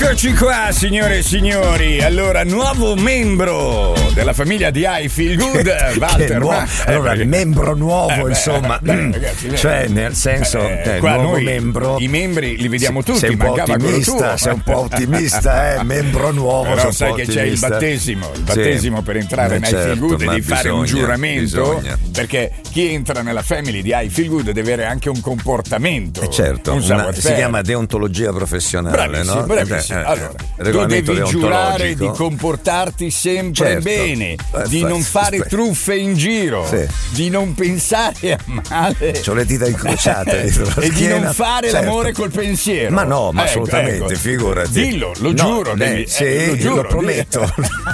Eccoci qua, signore e signori. Allora, nuovo membro della famiglia di I Feel Good, Walter. Allora, il membro nuovo, insomma, ragazzi, cioè nel senso, qua nuovo noi membro. I membri li vediamo tutti. Sei un po' ottimista, membro nuovo. Però sai che c'è il battesimo per entrare in I Feel Good, devi fare un giuramento, perché chi entra nella family di I Feel Good deve avere anche un comportamento. Certo, si chiama deontologia professionale, no? Bravissimo. Allora, tu devi giurare di comportarti sempre bene, di non fare truffe in giro, di non pensare a male. C'ho le dita incrociate e di non fare l'amore col pensiero. Ma no, ma assolutamente, figurati. Dillo, lo giuro. Lo prometto.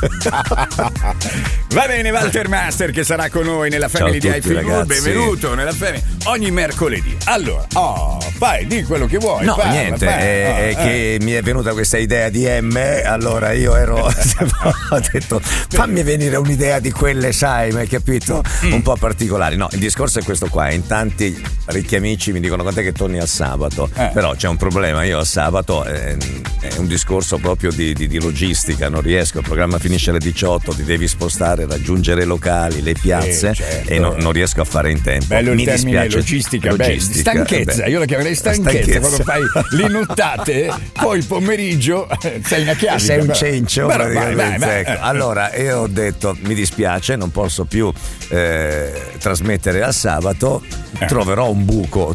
Va bene, Walter Master che sarà con noi nella family di I Feel Good. Benvenuto nella family ogni mercoledì. Allora, fai, di quello che vuoi. No, niente, è che mi è venuta questa idea di M, allora io ho detto fammi venire un'idea di quelle, sai, mi hai capito? Un po' particolari. No, il discorso è questo qua, in tanti ricchi amici mi dicono quant'è che torni al sabato, però c'è un problema, io al sabato è un discorso proprio di logistica, non riesco, il programma finisce alle 18, ti devi spostare, raggiungere i locali, le piazze, e non riesco a fare in tempo. Bello il mi termine dispiace. logistica. Stanchezza, io la chiamerei stanchezza. Quando fai le nottate, poi il pomeriggio sei una chiave. Sei un cencio praticamente. Ecco. Allora io ho detto mi dispiace, non posso più trasmettere al sabato, troverò un buco,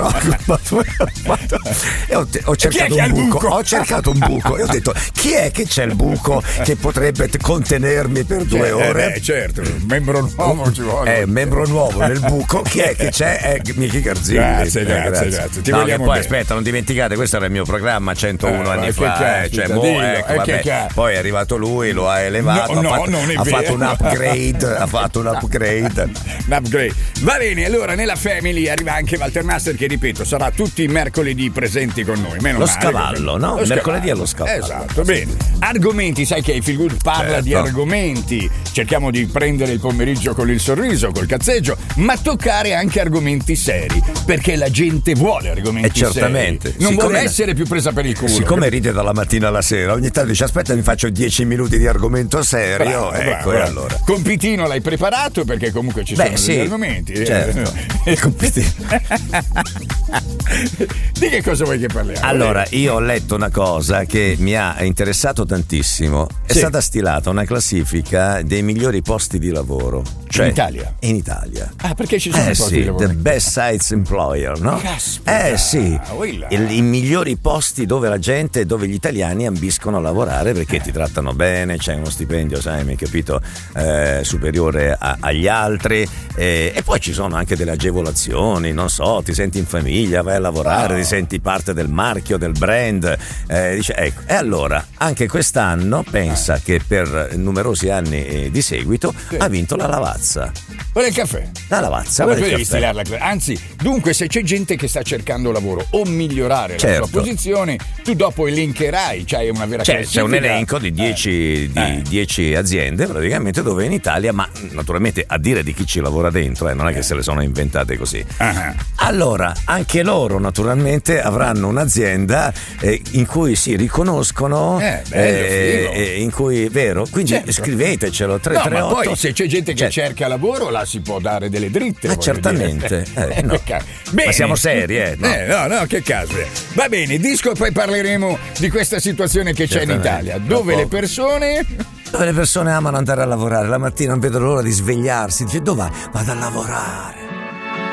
e ho cercato un buco e ho detto chi è che c'è il buco che potrebbe contenermi per 2 ore? Certo, un membro nuovo ci vuole. Membro nuovo nel buco, chi è che c'è? Michi Garzilli. Grazie. Ti vogliamo poi bene. Aspetta, non dimenticate, questo era il mio programma 101 anni fa, poi è arrivato lui, lo ha elevato, ha fatto un upgrade. Va bene, allora nella family arriva anche Walter Master che, ripeto, sarà tutti i mercoledì presenti con noi. Meno male, scavallo, no? Mercoledì è lo scavallo. Esatto, bene. Argomenti, sai che I Feel Good parla di argomenti. Cerchiamo di prendere il pomeriggio con il sorriso, col cazzeggio, ma toccare anche argomenti seri, perché la gente vuole argomenti certamente. seri. Non vuole essere più presa per il culo. Siccome ride dalla mattina alla sera, ogni tanto dice aspetta mi faccio 10 minuti di argomento serio. Bravo. E allora. Compitino l'hai preparato perché comunque ci sono degli argomenti. Certo. Di che cosa vuoi che parliamo? Allora, io ho letto una cosa che mi ha interessato tantissimo. È stata stilata una classifica dei migliori posti di lavoro. Cioè, in Italia. Perché ci sono posti di lavoro? The best sites employer, no? Caspita. I migliori posti dove la gente, dove gli italiani ambiscono a lavorare perché ti trattano bene, c'è uno stipendio, sai, mi hai capito, superiore agli altri, e poi ci sono anche delle agevolazioni, non so, ti senti in famiglia, vai a lavorare, ti senti parte del marchio, del brand, dice, ecco. E allora, anche quest'anno pensa che per numerosi anni di seguito ha vinto la Lavazza. Qual è il caffè? La Lavazza. Anzi, dunque, se c'è gente che sta cercando lavoro o migliorare la sua posizione, tu dopo elencherai, c'hai una vera classifica. C'è un elenco di 10 aziende praticamente dove in Italia, ma naturalmente a dire di chi ci lavora dentro, non è che se le sono inventate così. Allora, anche loro naturalmente avranno un'azienda in cui si riconoscono, in cui, vero? Quindi scrivetecelo 338. Ma poi se c'è gente che cerca lavoro, là si può dare delle dritte. Ma certamente. No. Ma siamo seri, No, che caso. Va bene, disco, poi parleremo di questa situazione che c'è in Italia, dove le persone amano andare a lavorare la mattina, non vedono l'ora di svegliarsi, dice dove vai? Vado a lavorare.